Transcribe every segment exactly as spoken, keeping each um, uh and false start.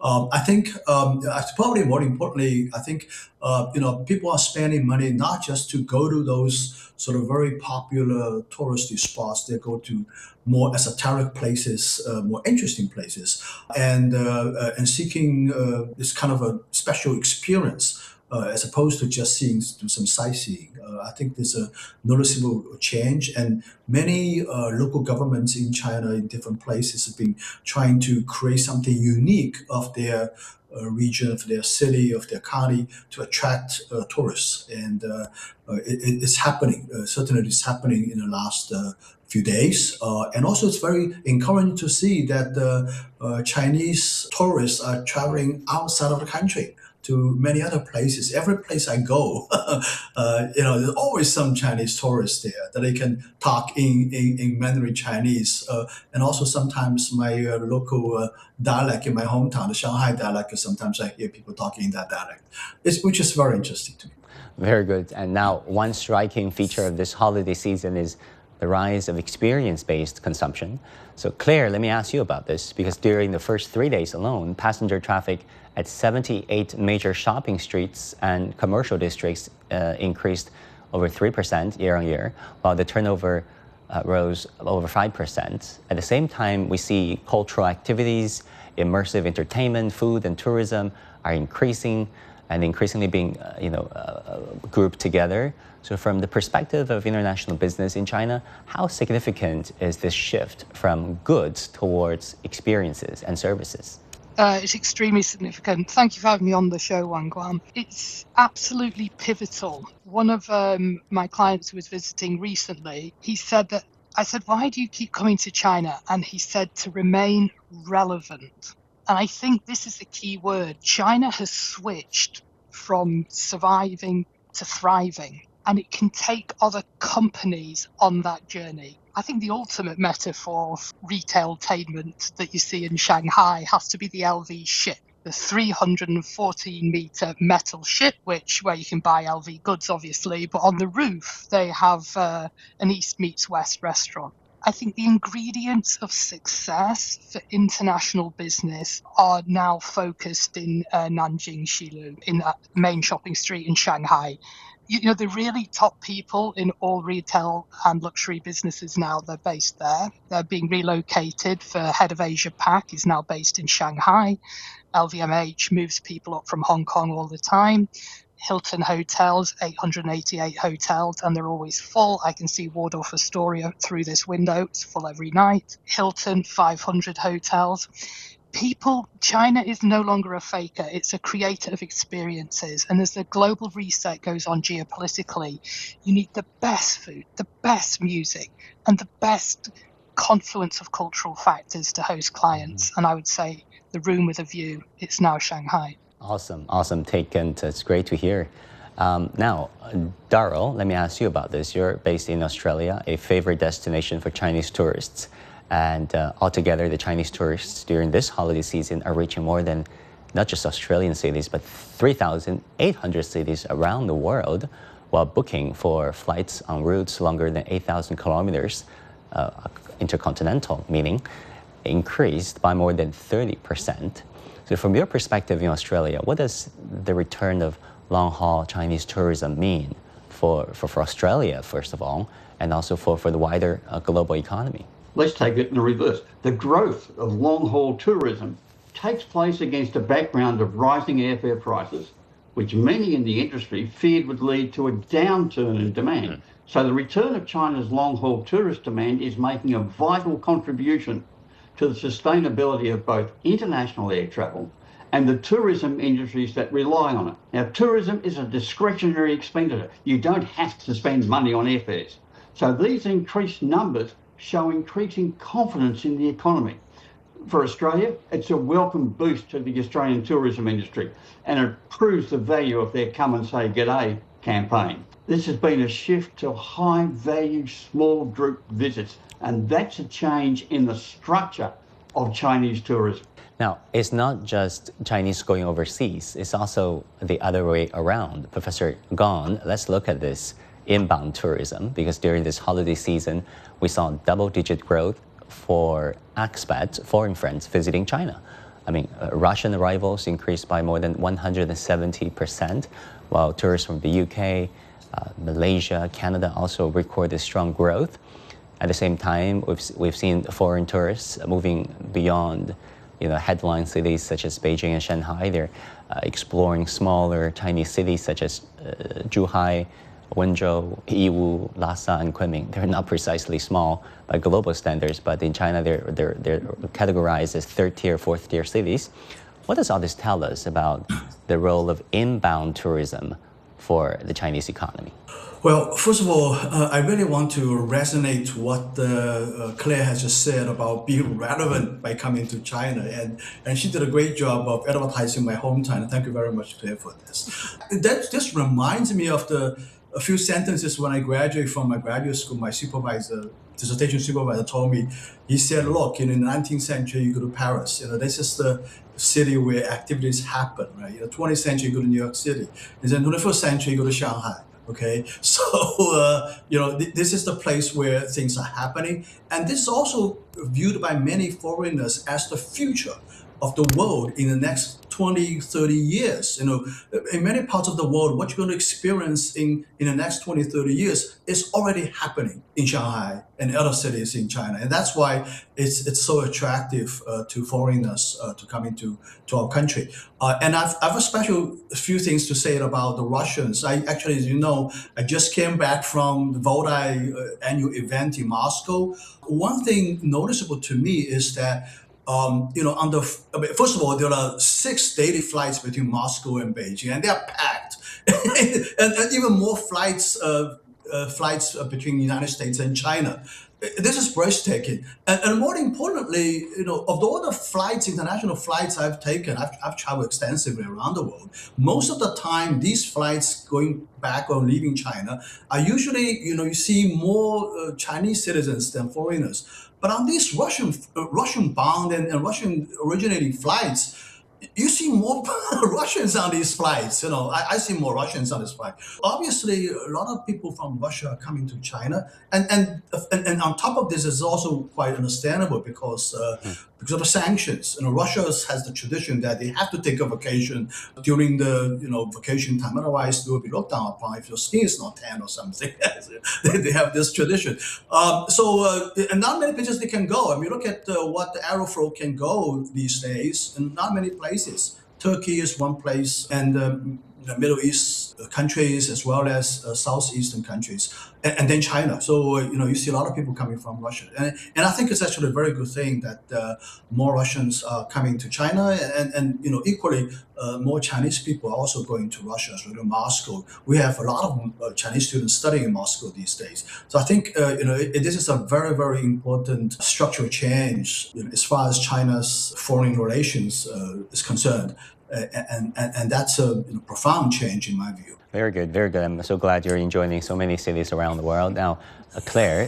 Um, I think um, uh, probably more importantly, I think uh, you know people are spending money not just to go to those sort of very popular touristy spots. They go to more esoteric places, uh, more interesting places, and uh, uh, and seeking uh, this kind of a special experience. Uh, as opposed to just seeing do some sightseeing, uh, I think there's a noticeable change, and many uh, local governments in China, in different places, have been trying to create something unique of their uh, region, of their city, of their county to attract uh, tourists. And uh, uh, it, it's happening. Uh, certainly, it's happening in the last uh, few days. Uh, and also, it's very encouraging to see that uh, uh, Chinese tourists are traveling outside of the country to many other places. Every place I go, uh, you know, there's always some Chinese tourists there that they can talk in, in, in Mandarin Chinese. Uh, and also sometimes my uh, local uh, dialect in my hometown, the Shanghai dialect, sometimes I hear people talking in that dialect, it's, which is very interesting to me. Very good. And now, one striking feature of this holiday season is the rise of experience-based consumption. So Claire, let me ask you about this, because during the first three days alone, passenger traffic at seventy-eight major shopping streets and commercial districts uh, increased over three percent year on year, while the turnover uh, rose over five percent. At the same time, we see cultural activities, immersive entertainment, food and tourism are increasing and increasingly being uh, you know, uh, grouped together. So from the perspective of international business in China, how significant is this shift from goods towards experiences and services? Uh, it's extremely significant. Thank you for having me on the show, Wang Guan. It's absolutely pivotal. One of um, my clients who was visiting recently, he said that, I said, why do you keep coming to China? And he said, to remain relevant. And I think this is the key word. China has switched from surviving to thriving, and it can take other companies on that journey. I think the ultimate metaphor of retailtainment that you see in Shanghai has to be the L V ship, the three hundred fourteen meter metal ship, which where you can buy L V goods, obviously, but on the roof they have uh, an East meets West restaurant. I think the ingredients of success for international business are now focused in uh, Nanjing Xilu, in that main shopping street in Shanghai. You know, the really top people in all retail and luxury businesses now, they're based there. They're being relocated. For head of Asia Pac is now based in Shanghai. L V M H moves people up from Hong Kong all the time. Hilton hotels, eight hundred eighty-eight hotels, and they're always full. I can see Waldorf Astoria through this window. It's full every night. Hilton, five hundred hotels. People, China is no longer a faker. It's a creator of experiences. And as the global reset goes on geopolitically, you need the best food, the best music, and the best confluence of cultural factors to host clients. Mm-hmm. And I would say the room with a view, it's now Shanghai. Awesome, awesome take, and it's great to hear. Um, now, Darryl, let me ask you about this. You're based in Australia, a favorite destination for Chinese tourists. And uh, altogether, the Chinese tourists during this holiday season are reaching more than not just Australian cities, but three thousand eight hundred cities around the world, while booking for flights on routes longer than eight thousand kilometers, uh, intercontinental, meaning increased by more than thirty percent. So from your perspective in Australia, what does the return of long-haul Chinese tourism mean for, for, for Australia, first of all, and also for, for the wider uh, global economy? Let's take it in the reverse. The growth of long-haul tourism takes place against a background of rising airfare prices, which many in the industry feared would lead to a downturn in demand. Mm. So the return of China's long-haul tourist demand is making a vital contribution to the sustainability of both international air travel and the tourism industries that rely on it. Now, tourism is a discretionary expenditure. You don't have to spend money on airfares. So these increased numbers show increasing confidence in the economy. For Australia, it's a welcome boost to the Australian tourism industry, and it proves the value of their Come and Say G'day campaign. This has been a shift to high-value small group visits, and that's a change in the structure of Chinese tourism. Now, it's not just Chinese going overseas, it's also the other way around. Professor Gong, let's look at this inbound tourism, because during this holiday season, we saw double-digit growth for expats, foreign friends visiting China. I mean, uh, Russian arrivals increased by more than one hundred seventy percent, while tourists from the U K, uh, Malaysia, Canada also recorded strong growth. At the same time, we've, we've seen foreign tourists moving beyond, you know, headline cities such as Beijing and Shanghai. They're uh, exploring smaller Chinese cities such as uh, Zhuhai, Wenzhou, Yiwu, Lhasa, and Kunming. They're not precisely small by global standards, but in China they're, they're, they're categorized as third-tier, fourth-tier cities. What does all this tell us about the role of inbound tourism for the Chinese economy? Well, first of all, uh, I really want to resonate what uh, uh, Claire has just said about being relevant by coming to China, and, and she did a great job of advertising my hometown. Thank you very much, Claire, for this. That just reminds me of the a few sentences when I graduated from my graduate school. My supervisor, dissertation supervisor, told me. He said, "Look, in the nineteenth century, you go to Paris. You know, this is the city where activities happen, right? You know, twentieth century, you go to New York City. And then twenty-first century, you go to Shanghai." Okay, so uh, you know th- this is the place where things are happening, and this is also viewed by many foreigners as the future of the world in the next twenty, thirty years. You know, in many parts of the world, what you're going to experience in, in the next twenty, thirty years is already happening in Shanghai and other cities in China. And that's why it's it's so attractive uh, to foreigners uh, to come into to our country. Uh, and I've, I have a special few things to say about the Russians. I actually, as you know, I just came back from the Vodai uh, annual event in Moscow. One thing noticeable to me is that Um, you know, on the I mean, first of all, there are six daily flights between Moscow and Beijing, and they are packed, and, and even more flights, uh, uh, flights uh, between the United States and China. This is breathtaking, and, and more importantly, you know, of all the flights, international flights I've taken, I've, I've traveled extensively around the world. Most of the time, these flights going back or leaving China are usually, you know, you see more uh, Chinese citizens than foreigners. But on these Russian uh, Russian bound and, and Russian originating flights, you see more Russians on these flights. You know, I, I see more Russians on this flight. Obviously, a lot of people from Russia are coming to China, and and and, and on top of this, is also quite understandable because uh, because of the sanctions. You know, Russia has the tradition that they have to take a vacation during the you know vacation time. Otherwise, they will be looked down upon if your skin is not tan or something. they, they have this tradition. Um, so, uh, and not many places they can go. I mean, look at uh, what the Aeroflot can go these days, and not many places. Turkey is one place, and um, the Middle East countries as well as uh, Southeastern countries, and, and then China. So uh, you know you see a lot of people coming from Russia, and and I think it's actually a very good thing that uh, more Russians are coming to China, and and you know equally uh, more Chinese people are also going to Russia, so to Moscow. We have a lot of uh, Chinese students studying in Moscow these days. So I think uh, you know it, it, this is a very very important structural change you know, as far as China's foreign relations uh, is concerned. Uh, and, and and that's a you know, profound change in my view. Very good, very good. I'm so glad you're enjoying so many cities around the world. Now, uh, Claire,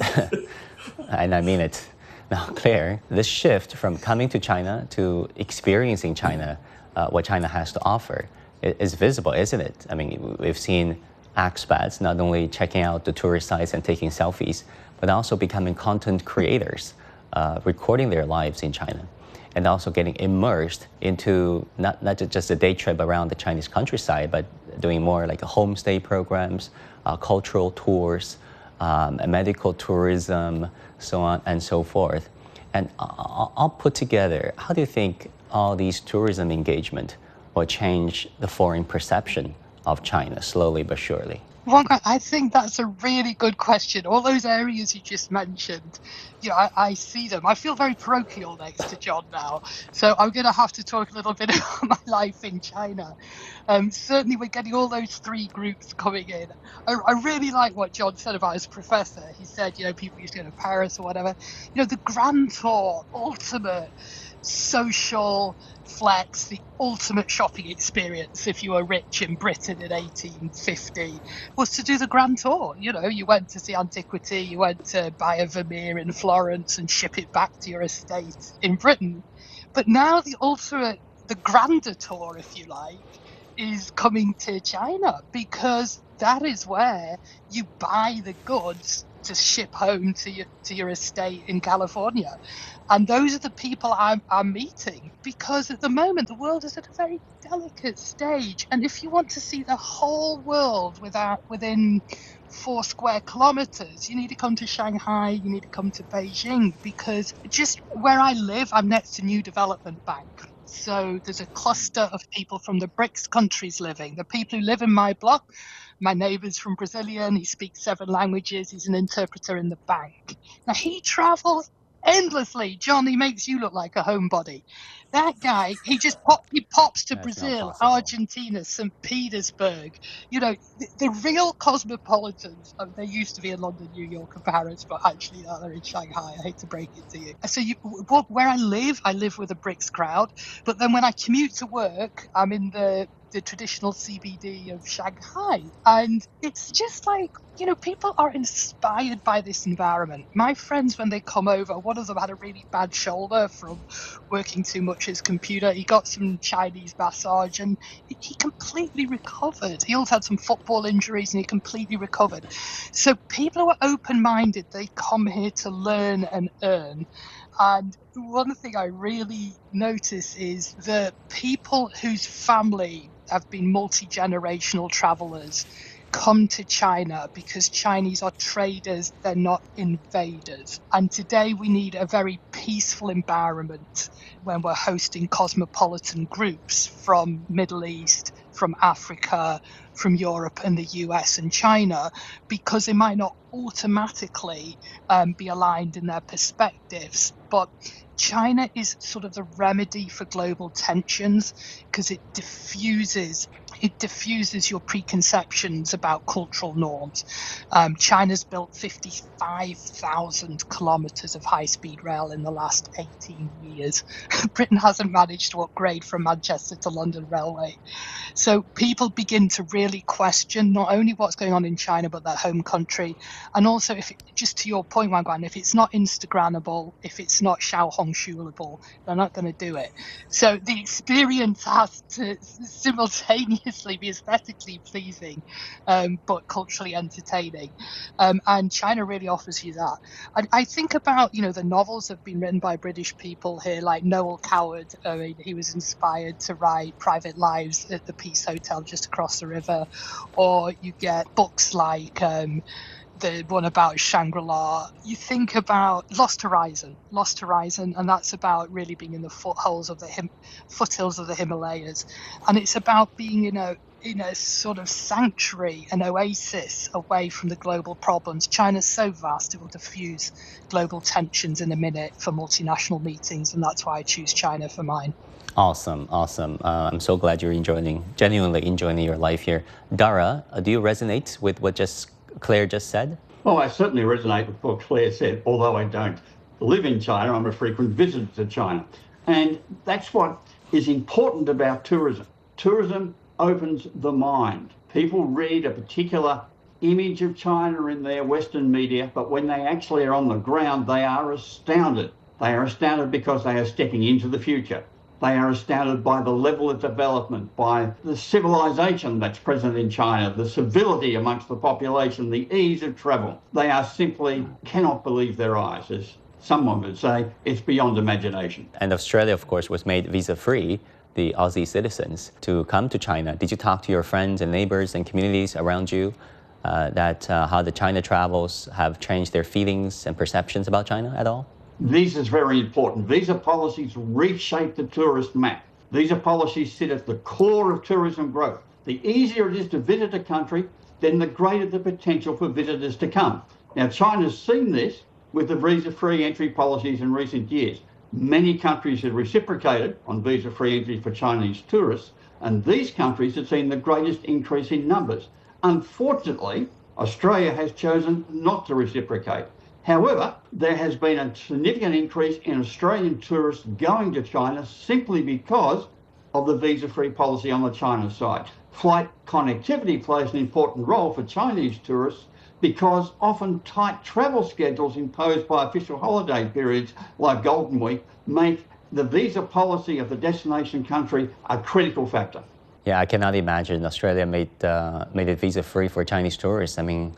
and I mean it. Now, Claire, this shift from coming to China to experiencing China, uh, what China has to offer, is visible, isn't it? I mean, we've seen expats not only checking out the tourist sites and taking selfies, but also becoming content creators, uh, recording their lives in China, and also getting immersed into not, not just a day trip around the Chinese countryside, but doing more like a homestay programs, uh, cultural tours, um, medical tourism, so on and so forth. And all, all put together, how do you think all these tourism engagement will change the foreign perception of China slowly but surely? Well, I think that's a really good question. All those areas you just mentioned, you know, I, I see them. I feel very parochial next to John now, so I'm going to have to talk a little bit about my life in China. Um, certainly, we're getting all those three groups coming in. I, I really like what John said about his professor. He said, you know, people used to go to Paris or whatever. You know, the Grand Tour, ultimate social flex, the ultimate shopping experience if you were rich in Britain in eighteen fifty was to do the Grand Tour. You know, you went to see antiquity, you went to buy a Vermeer in Florence and ship it back to your estate in Britain. But now the ultimate, the grander tour, if you like, is coming to China, because that is where you buy the goods to ship home to your to your estate in California. And those are the people I'm, I'm meeting, because at the moment the world is at a very delicate stage. And if you want to see the whole world without within four square kilometers, you need to come to Shanghai, you need to come to Beijing, because just where I live, I'm next to New Development Bank. So there's a cluster of people from the BRICS countries living. The people who live in my block, my neighbour's from Brazilian, he speaks seven languages, he's an interpreter in the bank. Now he travels endlessly. John, he makes you look like a homebody. That guy, he just pop, he pops to That's Brazil, not possible. Argentina, Saint Petersburg. You know, the, the real cosmopolitans, oh, they used to be in London, New York, and Paris, but actually now they're in Shanghai. I hate to break it to you. So you, where I live, I live with a BRICS crowd. But then when I commute to work, I'm in the the traditional C B D of Shanghai. And it's just like, you know, people are inspired by this environment. My friends, when they come over, one of them had a really bad shoulder from working too much his computer. He got some Chinese massage and he completely recovered. He also had some football injuries and he completely recovered. So people who are open-minded, they come here to learn and earn. And one thing I really notice is the people whose family have been multi-generational travelers come to China because Chinese are traders, they're not invaders. And today we need a very peaceful environment when we're hosting cosmopolitan groups from Middle East, from Africa, from Europe and the U S and China, because they might not automatically um, be aligned in their perspectives. But China is sort of the remedy for global tensions because it diffuses it diffuses your preconceptions about cultural norms. Um, China's built fifty-five thousand kilometers of high-speed rail in the last eighteen years. Britain hasn't managed to upgrade from Manchester to London Railway. So people begin to really question not only what's going on in China, but their home country. And also, if it, just to your point, Wang Guan, if it's not Instagrammable, if it's not Xiaohongshuable, they're not going to do it. So the experience has to simultaneously be aesthetically pleasing, um, but culturally entertaining. Um, and China really offers you that. And I think about, you know, the novels that have been written by British people here, like Noel Coward. I mean, he was inspired to write Private Lives at the Peace Hotel just across the river. Or you get books like um, the one about Shangri-La. You think about Lost Horizon, Lost Horizon, and that's about really being in the footholds of the Him- foothills of the Himalayas. And it's about being in a in a sort of sanctuary, an oasis away from the global problems. China's so vast, it will diffuse global tensions in a minute for multinational meetings, and that's why I choose China for mine. Awesome, awesome. Uh, I'm so glad you're enjoying, genuinely enjoying your life here. Dara, uh, do you resonate with what just Claire just said? Well, I certainly resonate with what Claire said, although I don't live in China. I'm a frequent visitor to China. And that's what is important about tourism. Tourism opens the mind. People read a particular image of China in their Western media, but when they actually are on the ground, they are astounded. They are astounded because they are stepping into the future. They are astounded by the level of development, by the civilization that's present in China, the civility amongst the population, the ease of travel. They are simply cannot believe their eyes. As someone would say, it's beyond imagination. And Australia, of course, was made visa-free, the Aussie citizens, to come to China. Did you talk to your friends and neighbors and communities around you uh, that uh, how the China travels have changed their feelings and perceptions about China at all? Visa is very important. Visa policies reshape the tourist map. Visa policies sit at the core of tourism growth. The easier it is to visit a country, then the greater the potential for visitors to come. Now, China's seen this with the visa-free entry policies in recent years. Many countries have reciprocated on visa-free entry for Chinese tourists, and these countries have seen the greatest increase in numbers. Unfortunately, Australia has chosen not to reciprocate. However, there has been a significant increase in Australian tourists going to China simply because of the visa-free policy on the China side. Flight connectivity plays an important role for Chinese tourists because often tight travel schedules imposed by official holiday periods like Golden Week make the visa policy of the destination country a critical factor. Yeah, I cannot imagine Australia made uh, made it visa-free for Chinese tourists. I mean,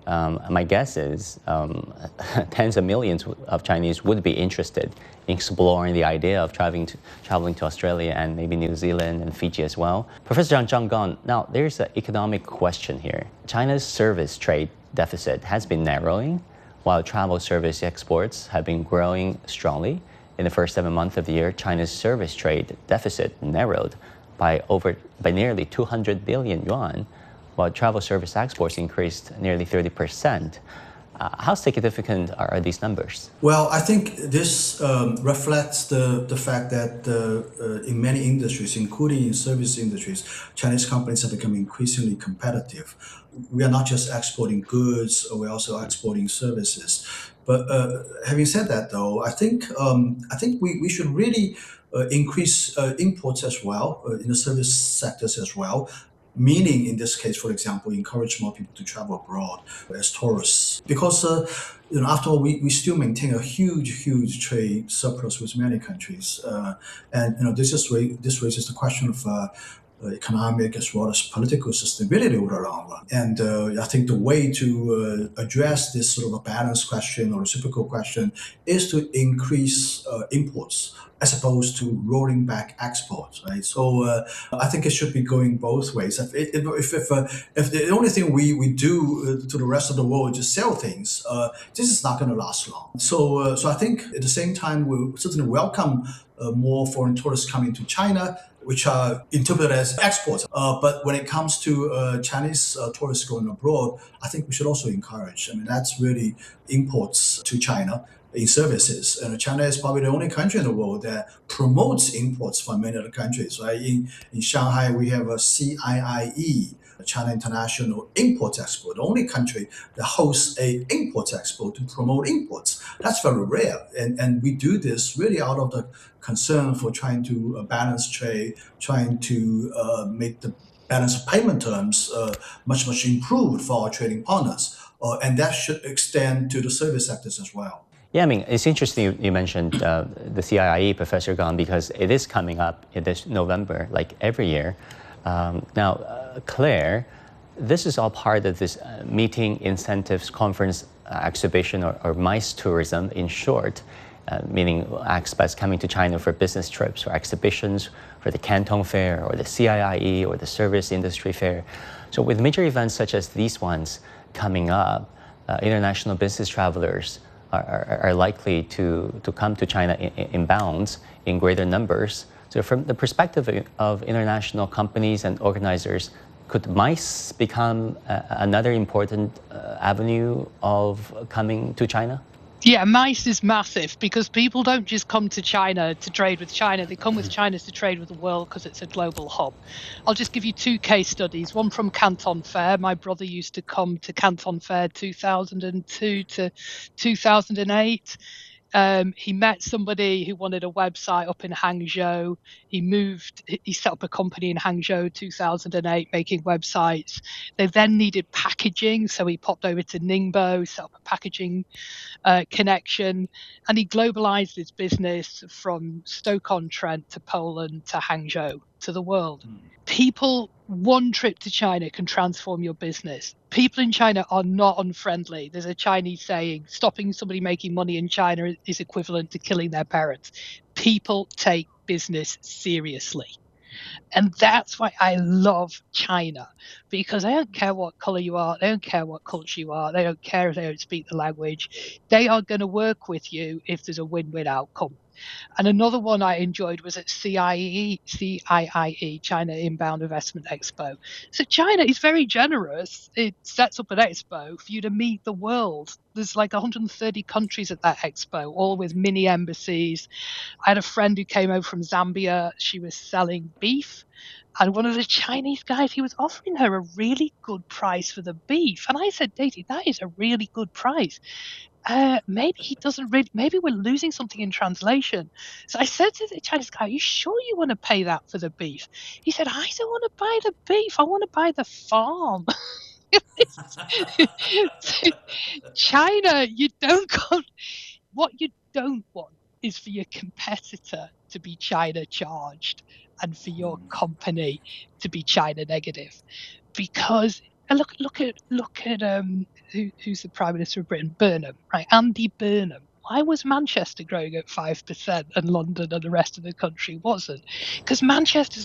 Um, my guess is um, tens of millions of Chinese would be interested in exploring the idea of traveling to, traveling to Australia and maybe New Zealand and Fiji as well. Professor Zhang Zhanggang, now there's an economic question here. China's service trade deficit has been narrowing, while travel service exports have been growing strongly. In the first seven months of the year, China's service trade deficit narrowed by over by nearly two hundred billion yuan, while travel service exports increased nearly thirty percent. Uh, how significant are, are these numbers? Well, I think this um, reflects the, the fact that uh, uh, in many industries, including in service industries, Chinese companies have become increasingly competitive. We are not just exporting goods, we're also exporting services. But uh, having said that, though, I think um, I think we, we should really uh, increase uh, imports as well uh, in the service sectors as well. Meaning, in this case, for example, encourage more people to travel abroad as tourists, because uh, you know, after all, we, we still maintain a huge, huge trade surplus with many countries, uh, and you know, this is ra- this raises the question of uh, uh, economic as well as political sustainability over the long run. And uh, I think the way to uh, address this sort of a balanced question or reciprocal question is to increase uh, imports as opposed to rolling back exports, right? So uh, I think it should be going both ways. If if if, if, uh, if the only thing we we do uh, to the rest of the world is just sell things, uh, this is not going to last long. So uh, so I think at the same time we certainly welcome uh, more foreign tourists coming to China, which are interpreted as exports. Uh, but when it comes to uh, Chinese uh, tourists going abroad, I think we should also encourage. I mean, that's really imports to China in services. And China is probably the only country in the world that promotes imports from many other countries, right? In, in Shanghai, we have a C I I E, China International Import Expo, the only country that hosts a import expo to promote imports. That's very rare. And, and we do this really out of the concern for trying to uh, balance trade, trying to uh, make the balance of payment terms uh, much, much improved for our trading partners. Uh, and that should extend to the service sectors as well. Yeah, I mean, it's interesting you, you mentioned uh, the C I I E, Professor Gong, because it is coming up in this November, like every year. Um, now, uh, Claire, this is all part of this uh, meeting, incentives, conference, uh, exhibition, or, or MICE tourism in short, uh, meaning expats coming to China for business trips or exhibitions, for the Canton Fair or the C I I E or the Service Industry Fair. So with major events such as these ones coming up, uh, international business travelers Are, are, are likely to, to come to China in, in bounds in greater numbers. So from the perspective of international companies and organizers, could MICE become uh, another important uh, avenue of coming to China? Yeah, MICE is massive because people don't just come to China to trade with China. They come with China to trade with the world because it's a global hub. I'll just give you two case studies. One from Canton Fair. My brother used to come to Canton Fair two thousand two to two thousand eight. Um, he met somebody who wanted a website up in Hangzhou. He moved, he set up a company in Hangzhou two thousand eight making websites. They then needed packaging, so he popped over to Ningbo, set up a packaging uh, connection, and he globalized his business from Stoke-on-Trent to Poland to Hangzhou to the world. Mm. People, one trip to China can transform your business. People in China are not unfriendly. There's a Chinese saying, stopping somebody making money in China is equivalent to killing their parents. People take business seriously. And that's why I love China, because they don't care what color you are. They don't care what culture you are. They don't care if they don't speak the language. They are going to work with you if there's a win-win outcome. And another one I enjoyed was at C I E, C I I E, China Inbound Investment Expo. So China is very generous. It sets up an expo for you to meet the world. There's like one hundred thirty countries at that expo, all with mini embassies. I had a friend who came over from Zambia. She was selling beef. And one of the Chinese guys, he was offering her a really good price for the beef. And I said, Daisy, that is a really good price. Uh, maybe he doesn't really, maybe we're losing something in translation. So I said to the Chinese guy, are you sure you want to pay that for the beef? He said, I don't want to buy the beef. I want to buy the farm. China, you don't go, what you don't want is for your competitor to be China charged and for your company to be China negative. Because And look, look at look at um, who, who's the Prime Minister of Britain? Burnham, right? Andy Burnham. Why was Manchester growing at five percent and London and the rest of the country wasn't? Because Manchester's